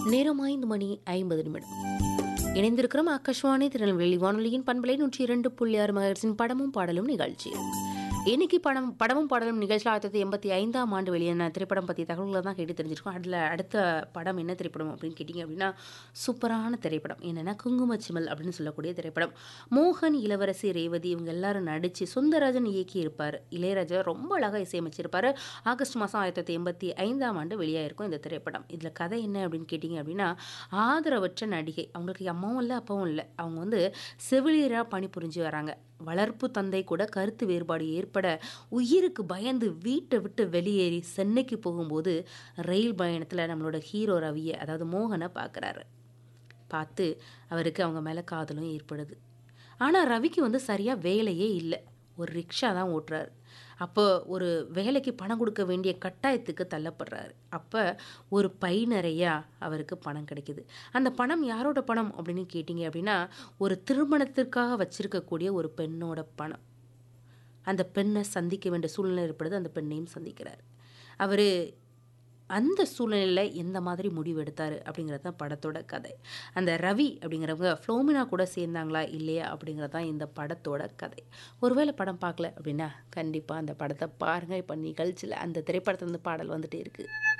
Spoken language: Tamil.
நேரம் 5 மணி 50 நிமிடம். இணைந்திருக்கிறோம் ஆகாஷ்வாணி திருநெல்வேலி வானொலியின் பண்பலை 102.6 மகர்ஸின் படமும் பாடலும் நிகழ்ச்சி. இன்னைக்கு படமும் பாடலும் நிகழ்ச்சியில் 1985ஆம் ஆண்டு வெளியான திரைப்படம் பற்றிய தகவல்களை தான் கேட்டு தெரிஞ்சிருக்கோம். அதில் அடுத்த படம் என்ன திரைப்படம் அப்படின்னு கேட்டிங்க அப்படின்னா, சூப்பரான திரைப்படம் என்னென்னா குங்குமச்சிமல் அப்படின்னு சொல்லக்கூடிய திரைப்படம். மோகன், இளவரசி, ரேவதி இவங்க எல்லாரும் நடித்து சுந்தரராஜன் இயக்கி இருப்பார். இளையராஜா ரொம்ப அழகாக இசையமைச்சிருப்பார். ஆகஸ்ட் மாதம் 1985ஆம் ஆண்டு வெளியாயிருக்கும் இந்த திரைப்படம். இதில் கதை என்ன அப்படின்னு கேட்டிங்க அப்படின்னா, ஆதரவற்ற நடிகை, அவங்களுக்கு அம்மாவும் இல்லை அப்பாவும் இல்லை, அவங்க வந்து செவிலியராக பணிபுரிஞ்சு வராங்க. வளர்ப்பு தந்தை கூட கருத்து வேறுபாடு ஏற்பட உயிருக்கு பயந்து வீட்டை விட்டு வெளியேறி சென்னைக்கு போகும்போது ரயில் பயணத்தில் நம்மளோட ஹீரோ ரவியை, அதாவது மோகனை பார்க்குறாரு. பார்த்து அவருக்கு அவங்க மேலே காதலும் ஏற்படுது. ஆனால் ரவிக்கு வந்து சரியாக வேலையே இல்லை, ஒரு ரிக்ஷா தான் ஓட்டுறாரு. அப்போ ஒரு வேலைக்கு பணம் கொடுக்க வேண்டிய கட்டாயத்துக்கு தள்ளப்படுறாரு. அப்போ ஒரு பை நிறையா அவருக்கு பணம் கிடைக்குது. அந்த பணம் யாரோட பணம் அப்படின்னு கேட்டிங்க அப்படின்னா, ஒரு திருமணத்திற்காக வச்சிருக்கக்கூடிய ஒரு பெண்ணோட பணம். அந்த பெண்ணை சந்திக்க வேண்டிய சூழ்நிலை ஏற்படுது. அந்த பெண்ணையும் சந்திக்கிறார். அவர் அந்த சூழ்நிலையில் எந்த மாதிரி முடிவு எடுத்தார் அப்படிங்கிறது தான் படத்தோட கதை. அந்த ரவி அப்படிங்கிறவங்க ஃப்ளோமினா கூட சேர்ந்தாங்களா இல்லையா அப்படிங்கிறது தான் இந்த படத்தோட கதை. ஒருவேளை படம் பார்க்கல அப்படின்னா கண்டிப்பாக அந்த படத்தை பாருங்கள். இப்போ நிகழ்ச்சியில் அந்த திரைப்படத்துலேருந்து பாடல் வந்துட்டே இருக்குது.